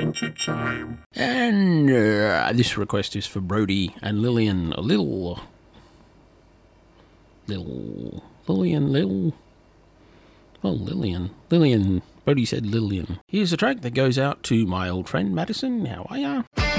adventure time. And this request is for Brody and Lillian. Lillian. Brody said Lillian. Here's a track that goes out to my old friend Madison. How are ya?